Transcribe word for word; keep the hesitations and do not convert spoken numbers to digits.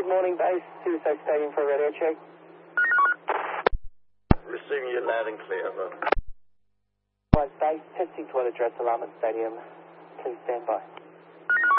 Good morning, base. Suicide Stadium for a radio check. Receiving you loud and clear, over. Base, testing toilet address alarm at Stadium. Please stand by.